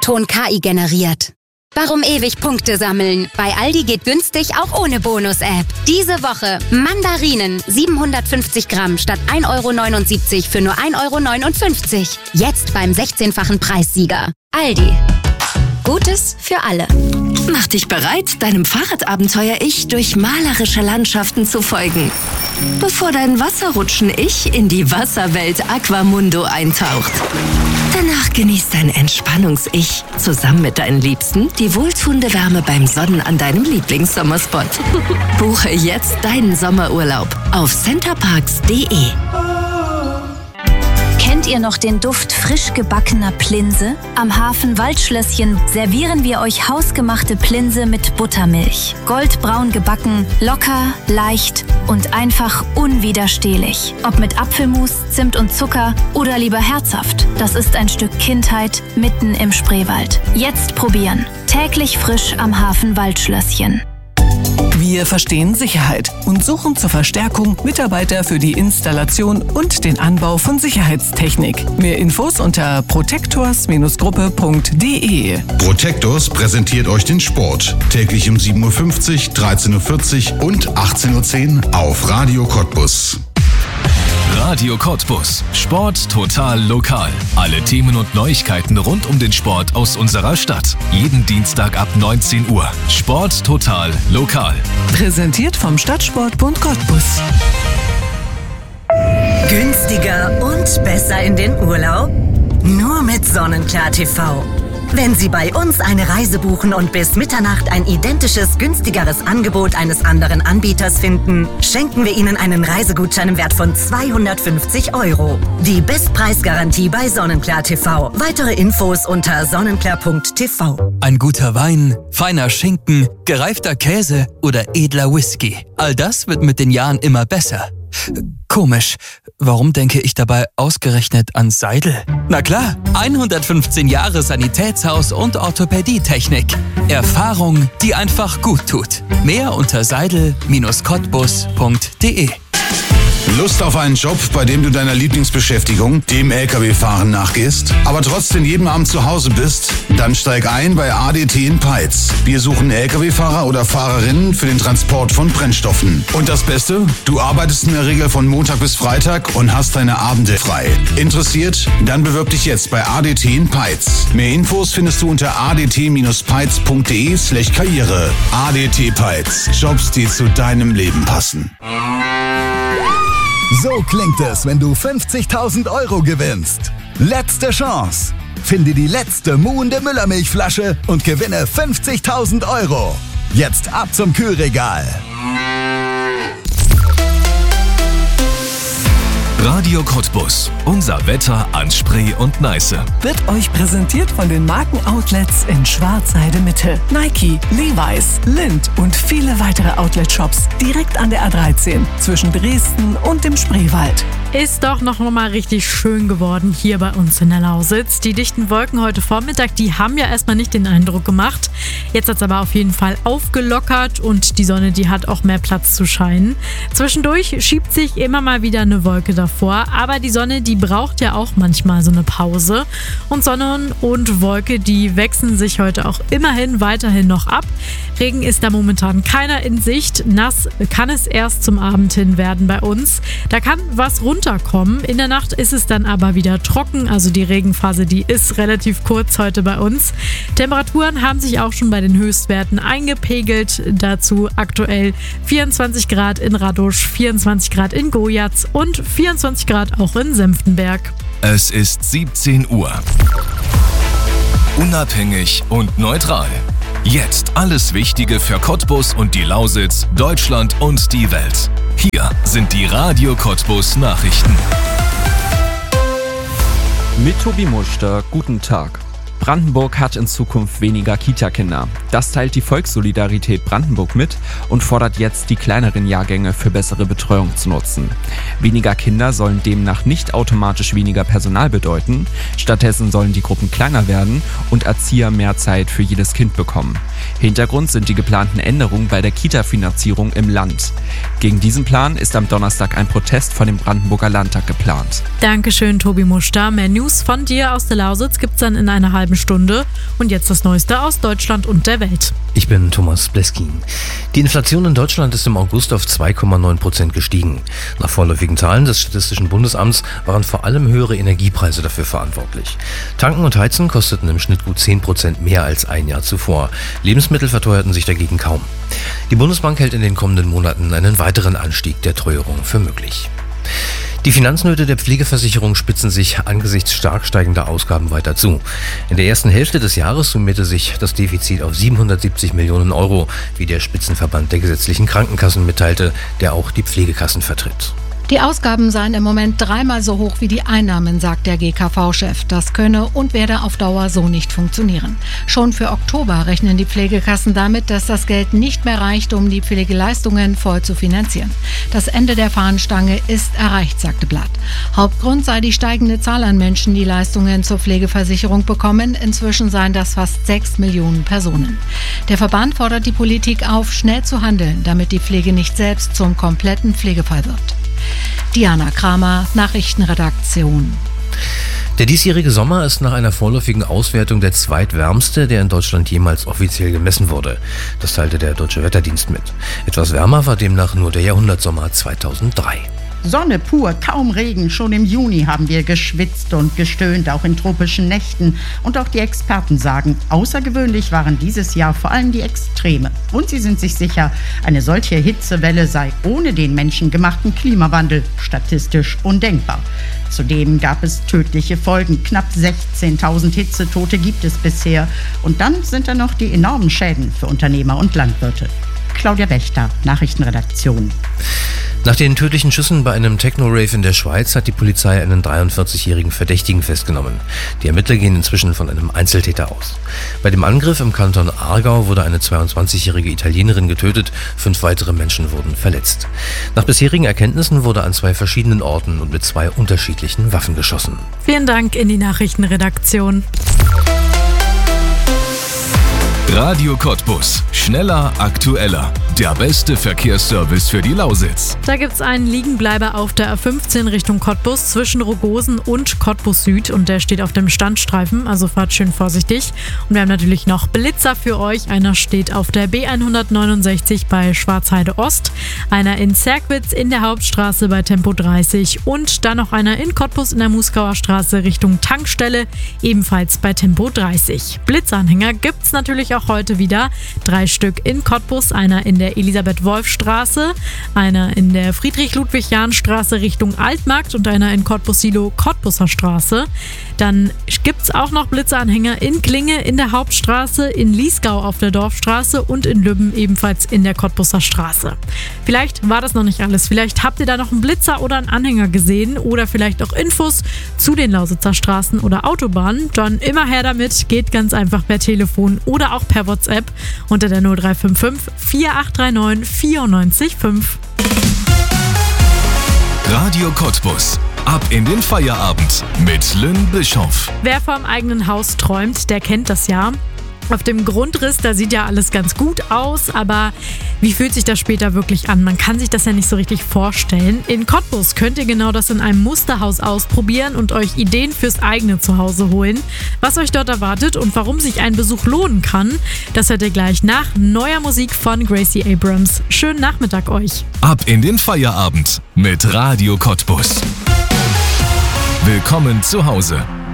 Ton KI generiert. Warum ewig Punkte sammeln? Bei Aldi geht günstig auch ohne Bonus-App. Diese Woche Mandarinen 750 Gramm statt 1,79 € für nur 1,59 €. Jetzt beim 16-fachen Preissieger. Aldi. Gutes für alle. Mach dich bereit, deinem Fahrradabenteuer-Ich durch malerische Landschaften zu folgen. Bevor dein Wasserrutschen-Ich in die Wasserwelt Aquamundo eintaucht. Danach genießt dein Entspannungs-Ich zusammen mit deinen Liebsten die wohltuende Wärme beim Sonnen an deinem Lieblingssommerspot. Buche jetzt deinen Sommerurlaub auf centerparks.de. Kennt ihr noch den Duft frisch gebackener Plinse? Am Hafen Waldschlösschen servieren wir euch hausgemachte Plinse mit Buttermilch. Goldbraun gebacken, locker, leicht und einfach unwiderstehlich. Ob mit Apfelmus, Zimt und Zucker oder lieber herzhaft. Das ist ein Stück Kindheit mitten im Spreewald. Jetzt probieren. Täglich frisch am Hafen Waldschlösschen. Wir verstehen Sicherheit und suchen zur Verstärkung Mitarbeiter für die Installation und den Anbau von Sicherheitstechnik. Mehr Infos unter protectors-gruppe.de. Protectors präsentiert euch den Sport. Täglich um 7:50 Uhr, 13:40 Uhr und 18:10 Uhr auf Radio Cottbus. Radio Cottbus. Sport total lokal. Alle Themen und Neuigkeiten rund um den Sport aus unserer Stadt. Jeden Dienstag ab 19 Uhr. Sport total lokal. Präsentiert vom Stadtsportbund Cottbus. Günstiger und besser in den Urlaub? Nur mit Sonnenklar TV. Wenn Sie bei uns eine Reise buchen und bis Mitternacht ein identisches, günstigeres Angebot eines anderen Anbieters finden, schenken wir Ihnen einen Reisegutschein im Wert von 250 €. Die Bestpreisgarantie bei Sonnenklar TV. Weitere Infos unter sonnenklar.tv. Ein guter Wein, feiner Schinken, gereifter Käse oder edler Whisky. All das wird mit den Jahren immer besser. Komisch, warum denke ich dabei ausgerechnet an Seidel? Na klar, 115 Jahre Sanitätshaus und Orthopädietechnik. Erfahrung, die einfach gut tut. Mehr unter seidel-cottbus.de. Lust auf einen Job, bei dem du deiner Lieblingsbeschäftigung, dem LKW-Fahren, nachgehst, aber trotzdem jeden Abend zu Hause bist? Dann steig ein bei ADT in Peitz. Wir suchen LKW-Fahrer oder Fahrerinnen für den Transport von Brennstoffen. Und das Beste? Du arbeitest in der Regel von Montag bis Freitag und hast deine Abende frei. Interessiert? Dann bewirb dich jetzt bei ADT in Peitz. Mehr Infos findest du unter adt-peitz.de/karriere. ADT Peitz. Jobs, die zu deinem Leben passen. So klingt es, wenn du 50.000 € gewinnst. Letzte Chance. Finde die letzte muhende Müllermilchflasche und gewinne 50.000 €. Jetzt ab zum Kühlregal. Radio Cottbus. Unser Wetter an Spree und Neiße. Wird euch präsentiert von den Markenoutlets in Schwarzheide Mitte. Nike, Levi's, Lindt und viele weitere Outlet-Shops direkt an der A13 zwischen Dresden und dem Spreewald. Ist doch noch mal richtig schön geworden hier bei uns in der Lausitz. Die dichten Wolken heute Vormittag, die haben ja erstmal nicht den Eindruck gemacht. Jetzt hat es aber auf jeden Fall aufgelockert und die Sonne, die hat auch mehr Platz zu scheinen. Zwischendurch schiebt sich immer mal wieder eine Wolke davor, aber die Sonne, die braucht ja auch manchmal so eine Pause. Und Sonne und Wolke, die wechseln sich heute auch immerhin weiterhin noch ab. Regen ist da momentan keiner in Sicht. Nass kann es erst zum Abend hin werden bei uns. Da kann was runterkommen. In der Nacht ist es dann aber wieder trocken, also die Regenphase, die ist relativ kurz heute bei uns. Temperaturen haben sich auch schon bei den Höchstwerten eingepegelt. Dazu aktuell 24 Grad in Radosch, 24 Grad in Gojatz und 24 Grad auch in Senftenberg. Es ist 17 Uhr. Unabhängig und neutral. Jetzt alles Wichtige für Cottbus und die Lausitz, Deutschland und die Welt. Hier sind die Radio Cottbus Nachrichten. Mit Tobi Muster, guten Tag. Brandenburg hat in Zukunft weniger Kita-Kinder. Das teilt die Volkssolidarität Brandenburg mit und fordert jetzt, die kleineren Jahrgänge für bessere Betreuung zu nutzen. Weniger Kinder sollen demnach nicht automatisch weniger Personal bedeuten. Stattdessen sollen die Gruppen kleiner werden und Erzieher mehr Zeit für jedes Kind bekommen. Hintergrund sind die geplanten Änderungen bei der Kita-Finanzierung im Land. Gegen diesen Plan ist am Donnerstag ein Protest vor dem Brandenburger Landtag geplant. Dankeschön, Tobi Muster. Mehr News von dir aus der Lausitz gibt's dann in einer halben halben Stunde. Und jetzt das Neueste aus Deutschland und der Welt. Ich bin Thomas Bleskin. Die Inflation in Deutschland ist im August auf 2,9% gestiegen. Nach vorläufigen Zahlen des Statistischen Bundesamts waren vor allem höhere Energiepreise dafür verantwortlich. Tanken und Heizen kosteten im Schnitt gut 10% mehr als ein Jahr zuvor. Lebensmittel verteuerten sich dagegen kaum. Die Bundesbank hält in den kommenden Monaten einen weiteren Anstieg der Teuerung für möglich. Die Finanznöte der Pflegeversicherung spitzen sich angesichts stark steigender Ausgaben weiter zu. In der ersten Hälfte des Jahres summierte sich das Defizit auf 770 Millionen Euro, wie der Spitzenverband der gesetzlichen Krankenkassen mitteilte, der auch die Pflegekassen vertritt. Die Ausgaben seien im Moment 3-mal so hoch wie die Einnahmen, sagt der GKV-Chef. Das könne und werde auf Dauer so nicht funktionieren. Schon für Oktober rechnen die Pflegekassen damit, dass das Geld nicht mehr reicht, um die Pflegeleistungen voll zu finanzieren. Das Ende der Fahnenstange ist erreicht, sagte Blatt. Hauptgrund sei die steigende Zahl an Menschen, die Leistungen zur Pflegeversicherung bekommen. Inzwischen seien das fast 6 Millionen Personen. Der Verband fordert die Politik auf, schnell zu handeln, damit die Pflege nicht selbst zum kompletten Pflegefall wird. Diana Kramer, Nachrichtenredaktion. Der diesjährige Sommer ist nach einer vorläufigen Auswertung der zweitwärmste, der in Deutschland jemals offiziell gemessen wurde. Das teilte der Deutsche Wetterdienst mit. Etwas wärmer war demnach nur der Jahrhundertsommer 2003. Sonne pur, kaum Regen. Schon im Juni haben wir geschwitzt und gestöhnt, auch in tropischen Nächten. Und auch die Experten sagen, außergewöhnlich waren dieses Jahr vor allem die Extreme. Und sie sind sich sicher, eine solche Hitzewelle sei ohne den menschengemachten Klimawandel statistisch undenkbar. Zudem gab es tödliche Folgen. Knapp 16.000 Hitzetote gibt es bisher. Und dann sind da noch die enormen Schäden für Unternehmer und Landwirte. Claudia Wächter, Nachrichtenredaktion. Nach den tödlichen Schüssen bei einem Techno-Rave in der Schweiz hat die Polizei einen 43-jährigen Verdächtigen festgenommen. Die Ermittler gehen inzwischen von einem Einzeltäter aus. Bei dem Angriff im Kanton Aargau wurde eine 22-jährige Italienerin getötet, 5 weitere Menschen wurden verletzt. Nach bisherigen Erkenntnissen wurde an 2 verschiedenen Orten und mit 2 unterschiedlichen Waffen geschossen. Vielen Dank in die Nachrichtenredaktion. Radio Cottbus. Schneller, aktueller. Der beste Verkehrsservice für die Lausitz. Da gibt's einen Liegenbleiber auf der A15 Richtung Cottbus zwischen Rogosen und Cottbus Süd und der steht auf dem Standstreifen, also fahrt schön vorsichtig. Und wir haben natürlich noch Blitzer für euch. Einer steht auf der B169 bei Schwarzheide Ost, einer in Zerkwitz in der Hauptstraße bei Tempo 30 und dann noch einer in Cottbus in der Muskauer Straße Richtung Tankstelle, ebenfalls bei Tempo 30. Blitzanhänger gibt's natürlich auch heute wieder. 3 Stück in Cottbus, einer in der Elisabeth-Wolf-Straße, einer in der Friedrich-Ludwig-Jahn-Straße Richtung Altmarkt und einer in Cottbus-Silo Cottbuser Straße. Dann gibt's auch noch Blitzanhänger in Klinge in der Hauptstraße, in Liesgau auf der Dorfstraße und in Lübben ebenfalls in der Cottbuser Straße. Vielleicht war das noch nicht alles. Vielleicht habt ihr da noch einen Blitzer oder einen Anhänger gesehen oder vielleicht auch Infos zu den Lausitzer Straßen oder Autobahnen. Dann immer her damit. Geht ganz einfach per Telefon oder auch per WhatsApp unter der 0355 4839 94 5. Radio Cottbus. Ab in den Feierabend mit Lynn Bischoff. Wer vom eigenen Haus träumt, der kennt das ja. Auf dem Grundriss, da sieht ja alles ganz gut aus, aber wie fühlt sich das später wirklich an? Man kann sich das ja nicht so richtig vorstellen. In Cottbus könnt ihr genau das in einem Musterhaus ausprobieren und euch Ideen fürs eigene Zuhause holen. Was euch dort erwartet und warum sich ein Besuch lohnen kann, das hört ihr gleich nach neuer Musik von Gracie Abrams. Schönen Nachmittag euch. Ab in den Feierabend mit Radio Cottbus. Willkommen zu Hause.